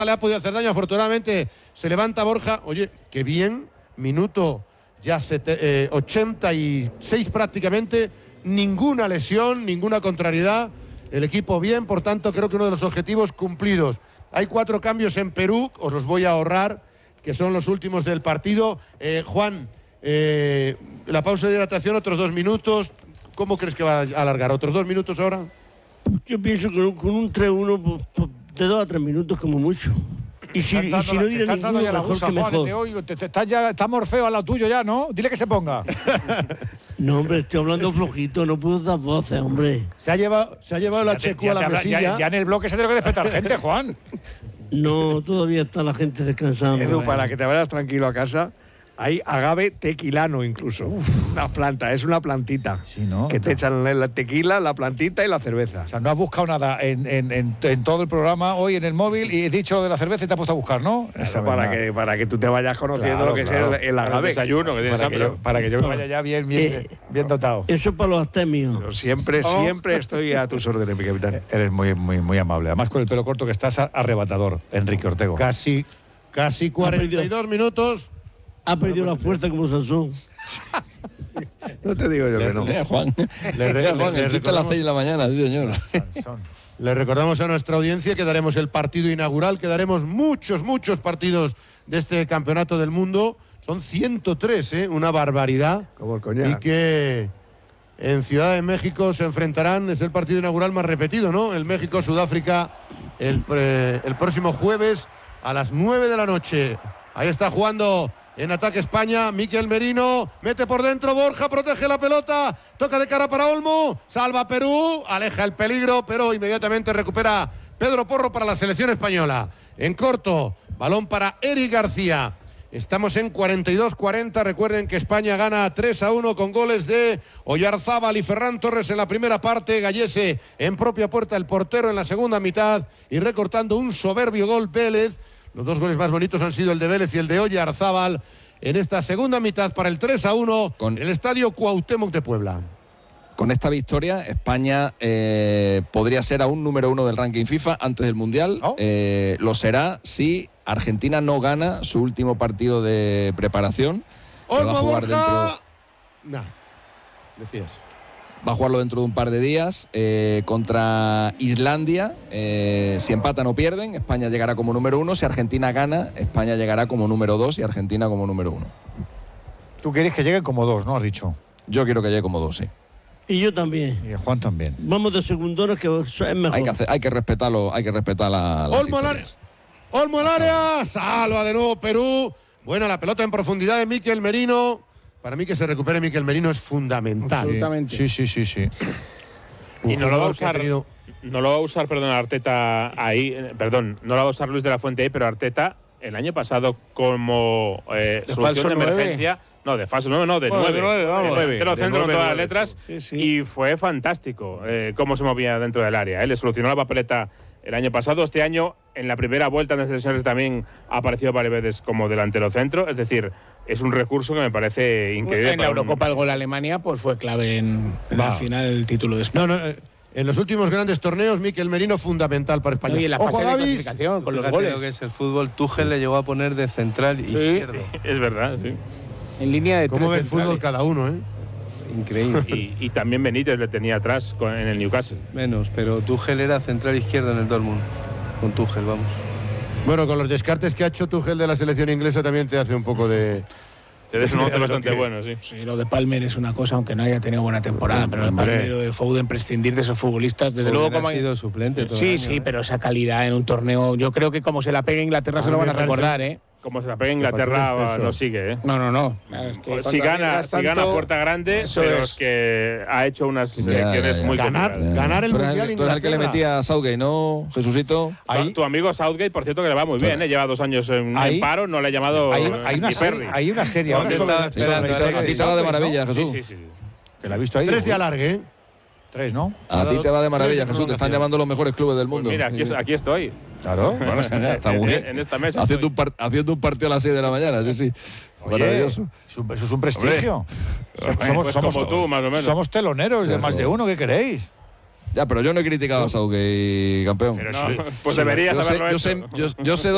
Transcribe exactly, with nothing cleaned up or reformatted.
le ha podido hacer daño. Afortunadamente se levanta Borja. Oye, qué bien, minuto ya sete, eh, ochenta y seis prácticamente, ninguna lesión, ninguna contrariedad, el equipo bien, por tanto creo que uno de los objetivos cumplidos. Hay cuatro cambios en Perú, os los voy a ahorrar, que son los últimos del partido. Eh, Juan, eh, la pausa de hidratación, otros dos minutos. ¿Cómo crees que va a alargar? ¿Otros dos minutos ahora? Yo pienso que con un tres uno de dos a tres minutos como mucho. Y si, y si no te está entrando ya la gusa, Juan, te oigo, te, te, está, ya, está Morfeo al lado tuyo ya, ¿no? Dile que se ponga. No, hombre, estoy hablando es que... flojito, no puedo dar voces, hombre. Se ha llevado, se ha llevado sí, la checu a la habla, mesilla. Ya, ya en el bloque se tiene que despertar gente, Juan. No, todavía está la gente descansando. Edu, para que te vayas tranquilo a casa, hay agave tequilano incluso. Uf. Una planta, es una plantita. Sí, ¿no? Que te echan la tequila, la plantita y la cerveza. O sea, no has buscado nada en, en, en, en todo el programa hoy en el móvil y he dicho lo de la cerveza y te has puesto a buscar, ¿no? Claro, eso para que, para que tú te vayas conociendo claro, lo que claro. es el, el agave. Para el desayuno que tienes para, que yo, para que yo me vaya ya bien, bien, eh, bien dotado. Eso es para los astemios. Pero siempre, oh. siempre estoy a tus órdenes, mi capitán. Eres muy, muy, muy amable. Además, con el pelo corto que estás, arrebatador, Enrique Ortego. Casi, casi cuarenta y dos minutos. Ha perdido la fuerza como Sansón. No te digo yo le, que no. Le, Juan, le, le, Juan, le, el chiste a las seis de la mañana, sí, señor. Le recordamos a nuestra audiencia que daremos el partido inaugural, que daremos muchos, muchos partidos de este campeonato del mundo. Son ciento tres, ¿eh? Una barbaridad. Como el coñac. Y que en Ciudad de México se enfrentarán, es el partido inaugural más repetido, ¿no? El México-Sudáfrica el, eh, el próximo jueves a las nueve de la noche. Ahí está jugando en ataque España, Mikel Merino, mete por dentro Borja, protege la pelota, toca de cara para Olmo, salva Perú, aleja el peligro, pero inmediatamente recupera Pedro Porro para la selección española. En corto, balón para Eric García. Estamos en cuarenta y dos cuarenta, recuerden que España gana tres a uno con goles de Oyarzábal y Ferran Torres en la primera parte, Gallese en propia puerta, el portero en la segunda mitad y recortando un soberbio gol Vélez. Los dos goles más bonitos han sido el de Vélez y el de Oyarzábal en esta segunda mitad para el tres a uno con el estadio Cuauhtémoc de Puebla. Con esta victoria, España eh, podría ser aún número uno del ranking FIFA antes del Mundial. Oh. Eh, lo será si Argentina no gana su último partido de preparación. Que va a jugar dentro... Nah, decías. Va a jugarlo dentro de un par de días eh, contra Islandia. Eh, si empatan o pierden, España llegará como número uno. Si Argentina gana, España llegará como número dos y Argentina como número uno. Tú quieres que lleguen como dos, ¿no? Has dicho. Yo quiero que llegue como dos, sí. Y yo también. Y Juan también. Vamos de segundones, que es mejor. Hay que, hacer, hay que respetarlo, hay que respetar la, las Olmo al área. Olmo al área. Salva de nuevo Perú. Buena la pelota en profundidad de Mikel Merino. Para mí que se recupere Mikel Merino es fundamental. Absolutamente. Sí, sí, sí, sí. Y no lo va a usar, tenido... no lo va a usar, perdón, Arteta ahí, eh, perdón, no lo va a usar Luis de la Fuente ahí, pero Arteta el año pasado como eh, ¿De solución de emergencia, nueve? no, de falso nueve, no, de bueno, nueve, de nueve, vamos. de nueve, centro con todas las letras, sí, sí. Y fue fantástico eh, cómo se movía dentro del área. Él le solucionó la papeleta el año pasado. Este año, en la primera vuelta de selecciones también ha aparecido varias veces como delantero centro, es decir, es un recurso que me parece increíble. En la Eurocopa un... el gol a Alemania pues fue clave en, en la final del título de España. No, no, eh, en los últimos grandes torneos, Mikel Merino fundamental para España. No, y en la fase de clasificación, con los Fíjate goles. Lo que es el fútbol, Tuchel le llegó a poner de central sí, izquierdo. Sí, es verdad, sí. En línea de ¿Cómo ve el centrales. fútbol cada uno, eh? Increíble. Y, y también Benítez le tenía atrás con, en el Newcastle. Menos, pero Tuchel era central izquierdo en el Dortmund. Con Tuchel, vamos. Bueno, con los descartes que ha hecho Tuchel de la selección inglesa también te hace un poco de... Es un once bastante que... bueno, sí. Sí, lo de Palmer es una cosa, aunque no haya tenido buena temporada, pero de Palmer y lo de Foden, prescindir de esos futbolistas, desde Foden luego como ha sido suplente todo Sí, el año, sí, ¿eh? pero esa calidad en un torneo, yo creo que como se la pegue Inglaterra A se lo van a parece... recordar, ¿eh? Como se la pega Inglaterra, no sigue, ¿eh? No, no, no. Es que si gana, si gana puerta grande, pero es. es que ha hecho unas selecciones muy ganar, complicadas. ganar el tú Mundial el, tú eres el que le metía a Southgate, ¿no, Jesucito? Tu, tu amigo Southgate, por cierto, que le va muy bien, ¿eh? Lleva dos años en, en paro, no le ha llamado hay, hay una ni serie, hay una serie ahora sobre, a ti te va de maravilla, Jesús. Sí, sí, sí. Que la he visto ahí. Tres de alargue, ¿eh? Tres, ¿no? A ti te va de maravilla, Jesús. Te están llamando los mejores clubes del mundo. Pues mira, aquí, aquí estoy. Claro. Bueno, está muy bien. En esta mesa. Haciendo un, par, haciendo un partido a las seis de la mañana, sí, sí. Oye, maravilloso. Eso es un prestigio. Hombre, somos, pues somos, como tú, más o menos. Somos teloneros de más de uno, ¿qué queréis? Ya, pero yo no he criticado a Southgate, campeón. No, pues deberías yo haberlo sé, hecho. Yo sé, yo, yo sé